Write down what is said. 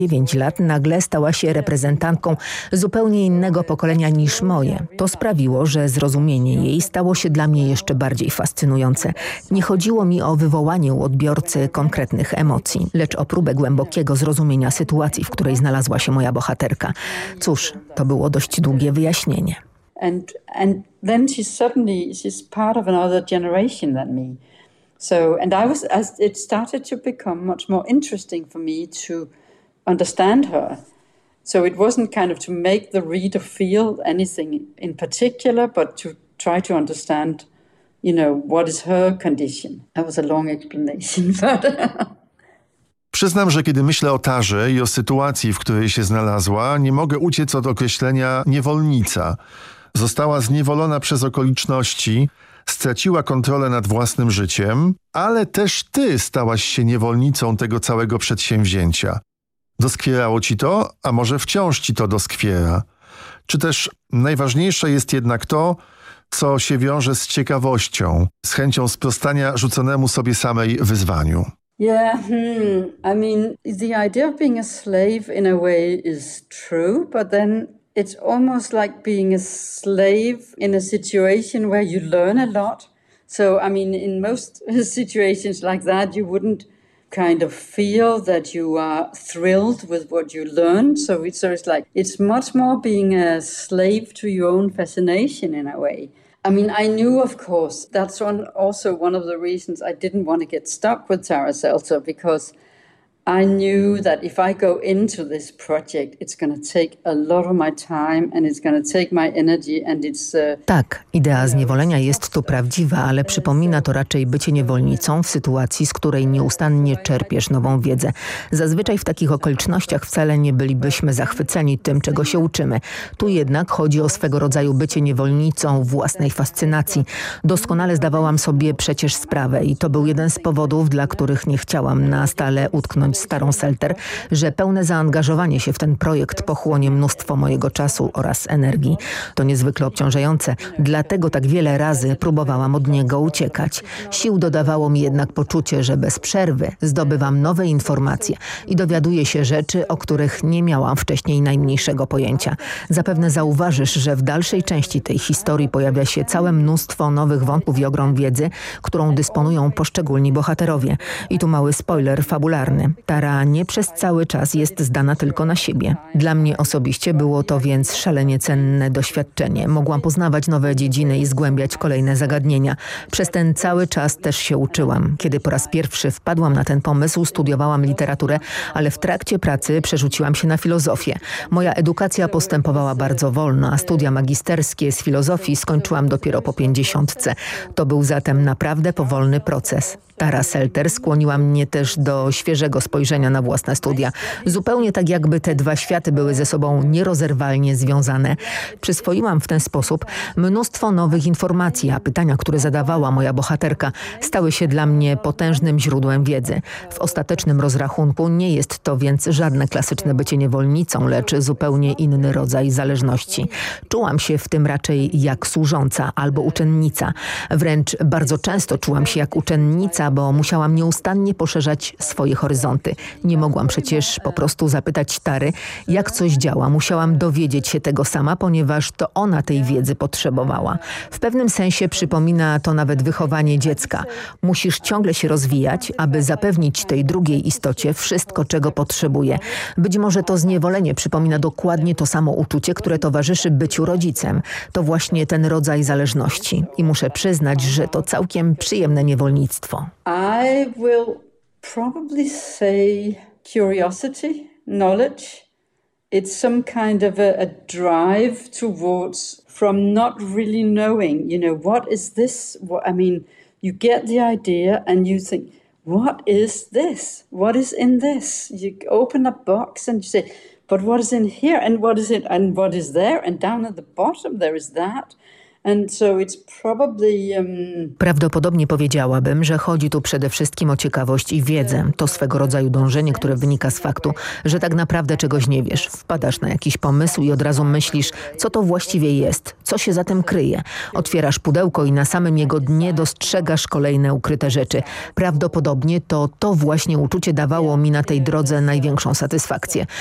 9 lat nagle stała się reprezentantką zupełnie innego pokolenia niż moje. To sprawiło, że zrozumienie jej stało się dla mnie jeszcze bardziej fascynujące. Nie chodziło mi o wywołanie u odbiorcy konkretnych emocji, lecz o próbę głębokiego zrozumienia sytuacji, w której znalazła się moja bohaterka. Cóż, to było dość długie wyjaśnienie. And then she's part of another generation than me. So, it started to become much more interesting for me to understand her. So it wasn't kind of to make the reader feel anything in particular, but to try to understand, what is her condition. That was a long explanation, but... Przyznam, że kiedy myślę o Tarze i o sytuacji, w której się znalazła, nie mogę uciec od określenia niewolnica. Została zniewolona przez okoliczności, straciła kontrolę nad własnym życiem, ale też ty stałaś się niewolnicą tego całego przedsięwzięcia. Doskwierało ci to, a może wciąż ci to doskwiera? Czy też najważniejsze jest jednak to, co się wiąże z ciekawością, z chęcią sprostania rzuconemu sobie samej wyzwaniu? Yeah, I mean, the idea of being a slave in a way is true, but then it's almost like being a slave in a situation where you learn a lot. So, I mean, in most situations like that, you wouldn't kind of feel that you are thrilled with what you learned. So it's like, it's much more being a slave to your own fascination in a way. I mean, I knew, of course, that's also one of the reasons I didn't want to get stuck with Tara Seltzer, because I knew that if I go into this project, it's going to take a lot of my time and it's going to take my energy and it's... Tak, idea zniewolenia jest tu prawdziwa, ale przypomina to raczej bycie niewolnicą w sytuacji, z której nieustannie czerpiesz nową wiedzę. Zazwyczaj w takich okolicznościach wcale nie bylibyśmy zachwyceni tym, czego się uczymy. Tu jednak chodzi o swego rodzaju bycie niewolnicą własnej fascynacji. Doskonale zdawałam sobie przecież sprawę i to był jeden z powodów, dla których nie chciałam na stale utknąć z Tarą Selter, że pełne zaangażowanie się w ten projekt pochłonie mnóstwo mojego czasu oraz energii. To niezwykle obciążające, dlatego tak wiele razy próbowałam od niego uciekać. Sił dodawało mi jednak poczucie, że bez przerwy zdobywam nowe informacje i dowiaduję się rzeczy, o których nie miałam wcześniej najmniejszego pojęcia. Zapewne zauważysz, że w dalszej części tej historii pojawia się całe mnóstwo nowych wątków i ogrom wiedzy, którą dysponują poszczególni bohaterowie. I tu mały spoiler fabularny. Tara nie przez cały czas jest zdana tylko na siebie. Dla mnie osobiście było to więc szalenie cenne doświadczenie. Mogłam poznawać nowe dziedziny i zgłębiać kolejne zagadnienia. Przez ten cały czas też się uczyłam. Kiedy po raz pierwszy wpadłam na ten pomysł, studiowałam literaturę, ale w trakcie pracy przerzuciłam się na filozofię. Moja edukacja postępowała bardzo wolno, a studia magisterskie z filozofii skończyłam dopiero po 50. To był zatem naprawdę powolny proces. Tara Selter skłoniła mnie też do świeżego spojrzenia na własne studia. Zupełnie tak, jakby te dwa światy były ze sobą nierozerwalnie związane. Przyswoiłam w ten sposób mnóstwo nowych informacji, a pytania, które zadawała moja bohaterka, stały się dla mnie potężnym źródłem wiedzy. W ostatecznym rozrachunku nie jest to więc żadne klasyczne bycie niewolnicą, lecz zupełnie inny rodzaj zależności. Czułam się w tym raczej jak służąca albo uczennica. Wręcz bardzo często czułam się jak uczennica, bo musiałam nieustannie poszerzać swoje horyzonty. Nie mogłam przecież po prostu zapytać Tary, jak coś działa. Musiałam dowiedzieć się tego sama, ponieważ to ona tej wiedzy potrzebowała. W pewnym sensie przypomina to nawet wychowanie dziecka. Musisz ciągle się rozwijać, aby zapewnić tej drugiej istocie wszystko, czego potrzebuje. Być może to zniewolenie przypomina dokładnie to samo uczucie, które towarzyszy byciu rodzicem. To właśnie ten rodzaj zależności. I muszę przyznać, że to całkiem przyjemne niewolnictwo. I will probably say curiosity, knowledge. It's some kind of a drive towards from not really knowing, what is this? You get the idea and you think, what is this? What is in this? You open a box and you say, but what is in here? And what is it? And what is there? And down at the bottom there is that. And so it's probably Prawdopodobnie powiedziałabym, że chodzi tu przede wszystkim o ciekawość i wiedzę. To swego rodzaju dążenie, które wynika z faktu, że tak naprawdę czegoś nie wiesz. Wpadasz na jakiś pomysł i od razu myślisz, co to właściwie jest, co się za tym kryje. Otwierasz pudełko i na samym jego dnie dostrzegasz kolejne ukryte rzeczy. Prawdopodobnie to właśnie uczucie dawało mi na tej drodze największą satysfakcję.